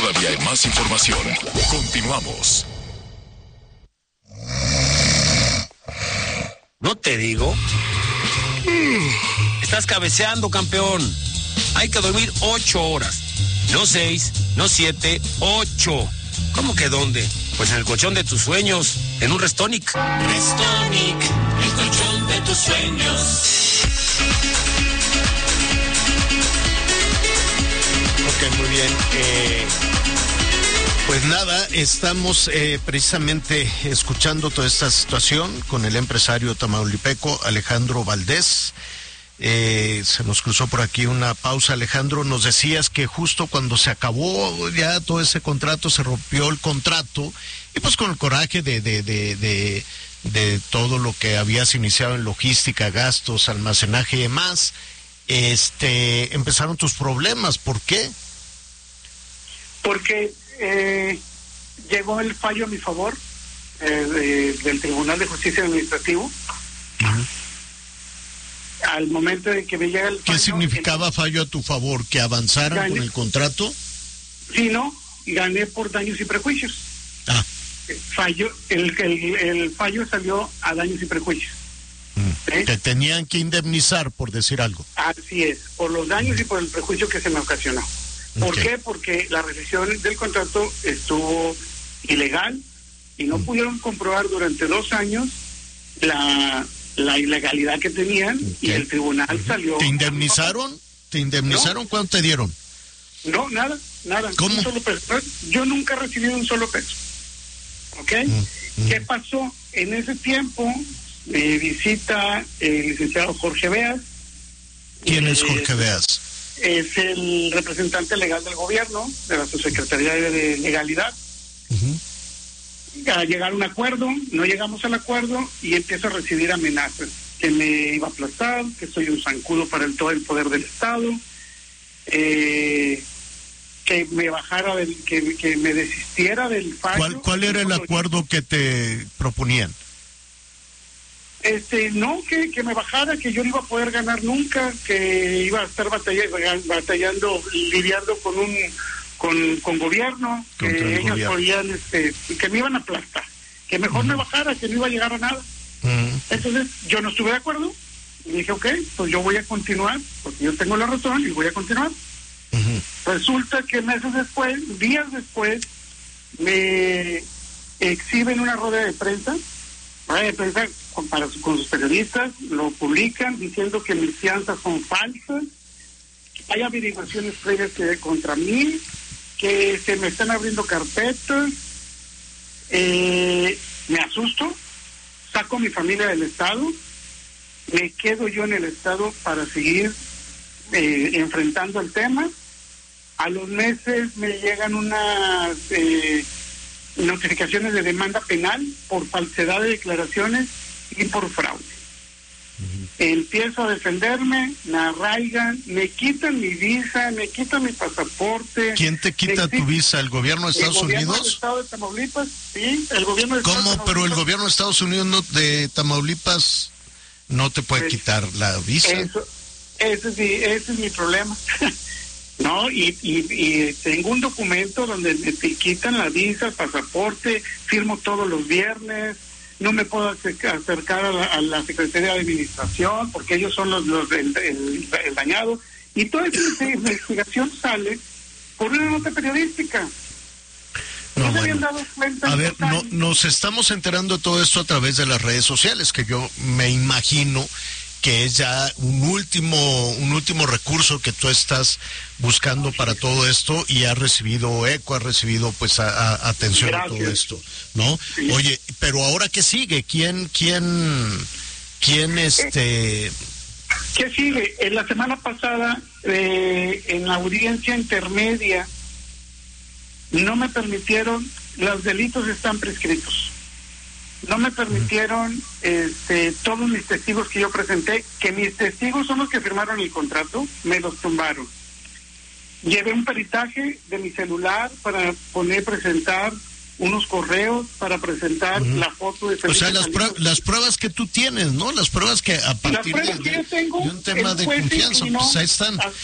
Todavía hay más información. Continuamos. ¿No te digo? Estás cabeceando, campeón. Hay que dormir 8 horas. No 6, no 7, 8. ¿Cómo que dónde? Pues en el colchón de tus sueños, en un Restonic. Restonic, el colchón de tus sueños. Ok, muy bien. Pues nada, estamos precisamente escuchando toda esta situación con el empresario tamaulipeco Alejandro Valdés. Se nos cruzó por aquí una pausa. Alejandro, nos decías que justo cuando se acabó ya todo ese contrato, se rompió el contrato, y pues con el coraje de todo lo que habías iniciado en logística, gastos, almacenaje y demás, empezaron tus problemas. ¿Por qué? Porque llegó el fallo a mi favor del Tribunal de Justicia Administrativo. Uh-huh. Al momento de que me llega el fallo... ¿Qué significaba fallo a tu favor? ¿Que avanzaran con el contrato? Sí, no, gané por daños y prejuicios. Ah. El fallo salió a daños y prejuicios. ¿Sí? Te tenían que indemnizar, por decir algo. Así es, por los daños y por el prejuicio que se me ocasionó. ¿Por qué? Porque la rescisión del contrato estuvo ilegal y no pudieron comprobar durante 2 años la ilegalidad que tenían, y el tribunal salió... ¿Te indemnizaron? ¿Te indemnizaron? No. ¿Cuánto te dieron? No, nada. ¿Cómo? Un solo peso. Yo nunca he recibido un solo peso. ¿Ok? ¿Qué pasó? En ese tiempo me visita el licenciado Jorge Beas. ¿Quién es Jorge Beas? Es el representante legal del gobierno, de la Subsecretaría de Legalidad. A llegar a un acuerdo, no llegamos al acuerdo y empiezo a recibir amenazas, que me iba a aplastar, que soy un zancudo para todo el poder del Estado, que me bajara que me desistiera del fallo. ¿Cuál era el acuerdo que te proponían? No, que me bajara, que yo no iba a poder ganar nunca, que iba a estar batallando, lidiando con gobierno, que ellos podían, que me iban a aplastar, que mejor me bajara, que no iba a llegar a nada. Entonces yo no estuve de acuerdo y dije, ok, pues yo voy a continuar, porque yo tengo la razón y voy a continuar. Resulta que días después, me exhiben una rueda de prensa con sus periodistas, lo publican diciendo que mis fianzas son falsas, hay averiguaciones previas contra mí, que se me están abriendo carpetas. Me asusto, saco a mi familia del Estado, me quedo yo en el Estado para seguir enfrentando el tema. A los meses me llegan unas notificaciones de demanda penal por falsedad de declaraciones y por fraude. Empiezo a defenderme, me arraigan, me quitan mi visa, me quitan mi pasaporte. ¿Quién te quita tu visa? ¿El gobierno de Estados Unidos? El gobierno del Estado de Tamaulipas, sí, el gobierno de ¿Cómo? Estado Pero el gobierno de Estados Unidos de Tamaulipas no te puede quitar la visa. Ese es mi problema. No, y tengo un documento donde me quitan la visa, el pasaporte, firmo todos los viernes, no me puedo acercar a la Secretaría de Administración porque ellos son el dañado, y toda esa investigación sale por una nota periodística. No se habían dado cuenta. A ver, nos estamos enterando de todo esto a través de las redes sociales, que yo me imagino que es ya un último recurso que tú estás buscando para todo esto, y has recibido eco, has recibido pues atención a todo esto, ¿no? Sí. Oye, pero ahora ¿qué sigue? ¿Quién ¿Qué sigue? En la semana pasada, en la audiencia intermedia, no me permitieron, los delitos están prescritos. No me permitieron todos mis testigos que yo presenté, que mis testigos son los que firmaron el contrato, me los tumbaron. Llevé un peritaje de mi celular para presentar unos correos, para presentar la foto de Felipe. O sea, las pruebas que tú tienes, ¿no? Las pruebas que a partir de un tema de confianza, pues ahí están.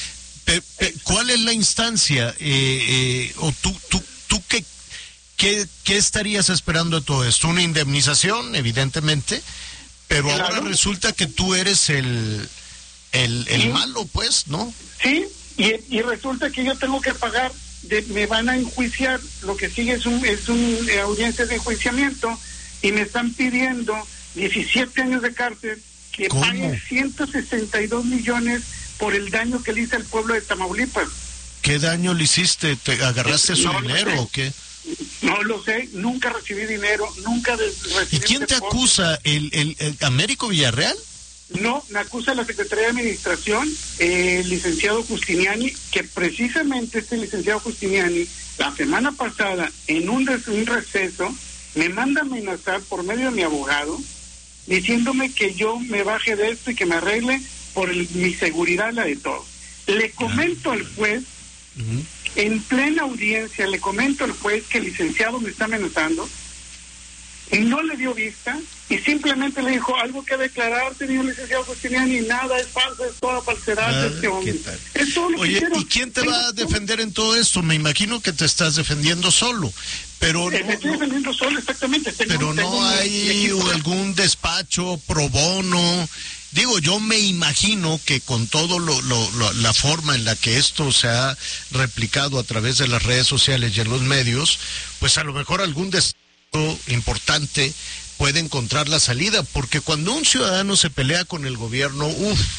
¿Cuál es la instancia? ¿O tú qué estarías esperando de todo esto? Una indemnización, evidentemente, pero claro. Ahora resulta que tú eres el ¿sí? Malo, pues, ¿no? Sí, y resulta que yo tengo que pagar, me van a enjuiciar, lo que sigue es un audiencia de enjuiciamiento, y me están pidiendo 17 años de cárcel, que pague 162 millones por el daño que le hice al pueblo de Tamaulipas. ¿Qué daño le hiciste? ¿Te agarraste su dinero o qué? No lo sé, nunca recibí dinero, nunca recibí. ¿Y quién te acusa? ¿El Américo Villarreal? No, me acusa la Secretaría de Administración, el licenciado Justiniani, que precisamente este licenciado Justiniani, la semana pasada, en un receso, me manda a amenazar por medio de mi abogado, diciéndome que yo me baje de esto y que me arregle por mi seguridad, la de todos. Le comento al juez, en plena audiencia, le comento al juez que el licenciado me está amenazando, y no le dio vista, y simplemente le dijo, algo que declarar, señor licenciado Justiniani, nada, es falso, es toda falsedad de este hombre. Es todo lo Oye, que ¿y quién te va a defender en todo esto? Me imagino que te estás defendiendo solo, pero me estoy defendiendo solo, exactamente. Pero no hay algún despacho pro bono. Digo, yo me imagino que con todo la forma en la que esto se ha replicado a través de las redes sociales y en los medios, pues a lo mejor algún despacho importante puede encontrar la salida, porque cuando un ciudadano se pelea con el gobierno,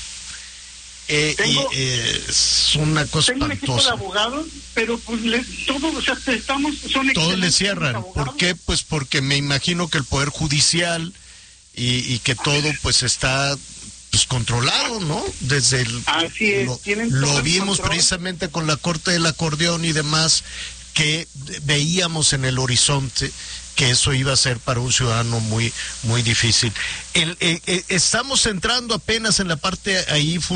es una cosa tengo espantosa. Un equipo de abogados, pero pues todos, o sea, todos le cierran. ¿Por qué? Pues porque me imagino que el Poder Judicial y que todo pues está pues controlado, ¿no? Desde así es, lo vimos precisamente con la Corte del Acordeón y demás, que veíamos en el horizonte que eso iba a ser para un ciudadano muy, muy difícil. Estamos entrando apenas en la parte ahí